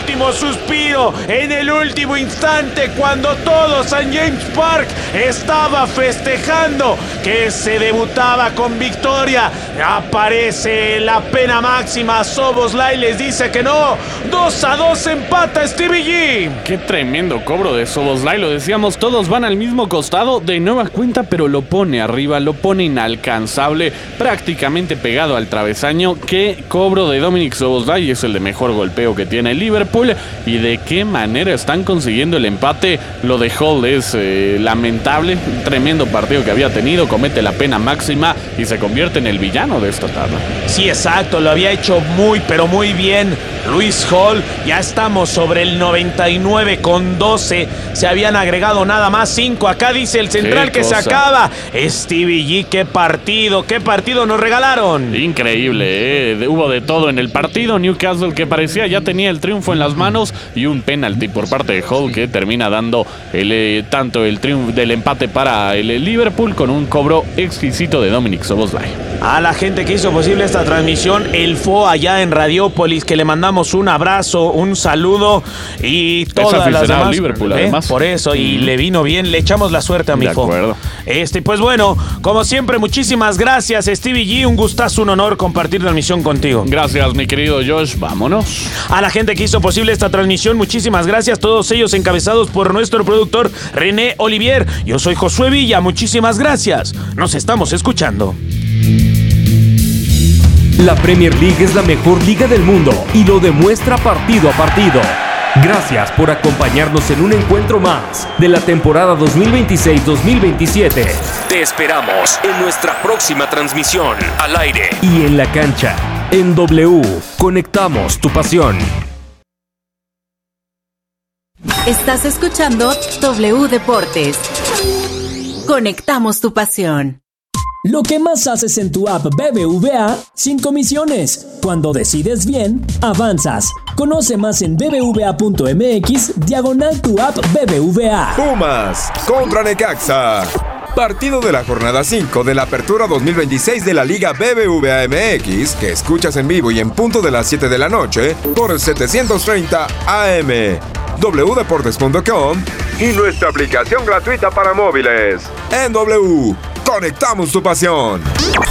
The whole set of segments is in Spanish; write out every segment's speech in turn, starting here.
último suspiro, en el último instante, cuando todo St. James Park estaba festejando que se debutaba con victoria, aparece la pena máxima. Szoboszlai les dice que no. 2-2 empata Stevie G. Qué tremendo cobro de Szoboszlai, lo decíamos, todos van al mismo costado de nueva cuenta, pero lo pone arriba, lo pone inalcanzable, prácticamente pegado al travesaño. Qué cobro de Dominik Szoboszlai, es el de mejor golpeo que tiene el Liverpool, y de qué manera están consiguiendo el empate. Lo de Hull es lamentable, tremendo partido que había tenido, comete la pena máxima y se convierte en el villano de esta tabla. Sí, exacto, lo había hecho muy, pero muy bien Lewis Hall. Ya estamos sobre el 99,12. Se habían agregado nada más 5. Acá dice el central que se acaba. Stevie G, qué partido nos regalaron. Increíble, hubo de todo en el partido. Newcastle, que parecía ya tenía el triunfo en las manos, y un penalti por parte de Hall que termina dando tanto el triunfo del empate para el Liverpool, con un cobro exquisito de Dominik Szoboszlai. A la gente que hizo posible esta transmisión, el FO allá en Radiópolis, que le mandamos un abrazo, un saludo, y todas las demás. Liverpool, además. Por eso, y le vino bien, le echamos la suerte a mi FO. De acuerdo. Pues bueno, como siempre, muchísimas gracias, Stevie G, un gustazo, un honor compartir transmisión contigo. Gracias, mi querido Josh, vámonos. A la gente que hizo posible esta transmisión, muchísimas gracias, todos ellos encabezados por nuestro productor René Olivier. Yo soy Josué Villa, muchísimas gracias. Nos estamos escuchando. La Premier League es la mejor liga del mundo y lo demuestra partido a partido. Gracias por acompañarnos en un encuentro más de la temporada 2026-2027. Te esperamos en nuestra próxima transmisión al aire y en la cancha. En W, conectamos tu pasión. Estás escuchando W Deportes. Conectamos tu pasión. Lo que más haces en tu app BBVA sin comisiones. Cuando decides bien, avanzas. Conoce más en bbva.mx/tu app BBVA. Pumas contra Necaxa. Partido de la jornada 5 de la Apertura 2026 de la Liga BBVA MX, que escuchas en vivo y en punto de las 7 de la noche por el 730 AM, wdeportes.com y nuestra aplicación gratuita para móviles. En W, conectamos tu pasión.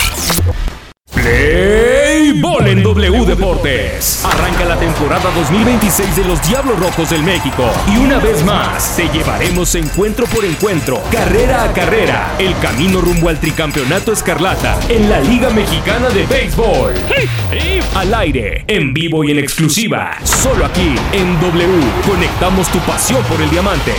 Play Ball en W Deportes. Arranca la temporada 2026 de los Diablos Rojos del México. Y una vez más, te llevaremos encuentro por encuentro, carrera a carrera, el camino rumbo al tricampeonato escarlata en la Liga Mexicana de Béisbol. Al aire, en vivo y en exclusiva, solo aquí en W. Conectamos tu pasión por el diamante.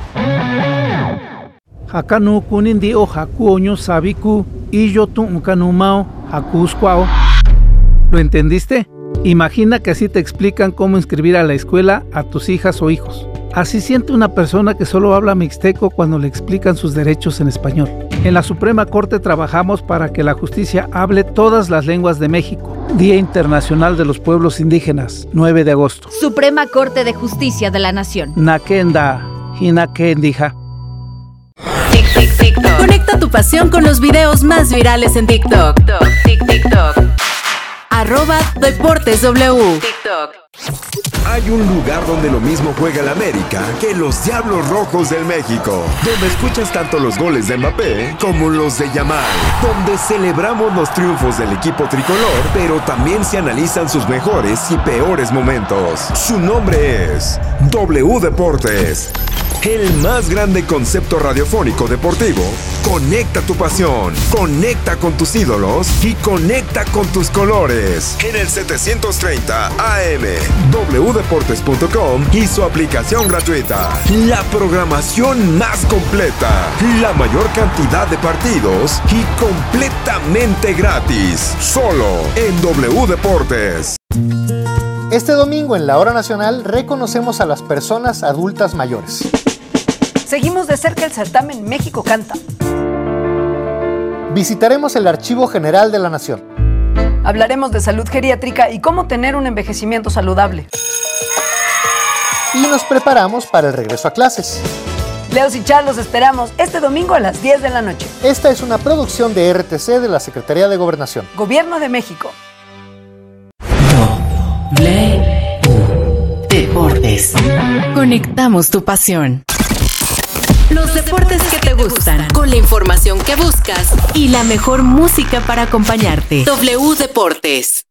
Hakanu kunindi o hakuoño sabiku y yo tu ukanumao hakuskwao. ¿Lo entendiste? Imagina que así te explican cómo inscribir a la escuela a tus hijas o hijos. Así siente una persona que solo habla mixteco cuando le explican sus derechos en español. En la Suprema Corte trabajamos para que la justicia hable todas las lenguas de México. Día Internacional de los Pueblos Indígenas, 9 de agosto. Suprema Corte de Justicia de la Nación. Nakenda, hinakendija. Conecta tu pasión con los videos más virales en TikTok. @DeportesW. TikTok. Hay un lugar donde lo mismo juega el América que los Diablos Rojos del México, donde escuchas tanto los goles de Mbappé como los de Yamal, donde celebramos los triunfos del equipo tricolor, pero también se analizan sus mejores y peores momentos. Su nombre es W Deportes. El más grande concepto radiofónico deportivo. Conecta tu pasión, conecta con tus ídolos y conecta con tus colores. En el 730 AM, wdeportes.com y su aplicación gratuita. La programación más completa, la mayor cantidad de partidos y completamente gratis. Solo en W Deportes. Este domingo en la Hora Nacional reconocemos a las personas adultas mayores. Seguimos de cerca el certamen México Canta. Visitaremos el Archivo General de la Nación. Hablaremos de salud geriátrica y cómo tener un envejecimiento saludable. Y nos preparamos para el regreso a clases. Leos y Char los esperamos este domingo a las 10 de la noche. Esta es una producción de RTC de la Secretaría de Gobernación. Gobierno de México. Deportes. Deportes. Conectamos tu pasión. Los deportes que te gustan, con la información que buscas y la mejor música para acompañarte. W Deportes.